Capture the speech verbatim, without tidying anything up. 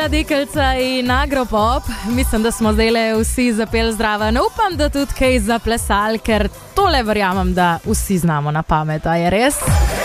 Eva Deklica in Agropop. Mislim, da smo zdaj le vsi zapeli zraven. Upam, da tudi kaj zaplesali, ker tole verjamem, da vsi znamo na pamet, a je res?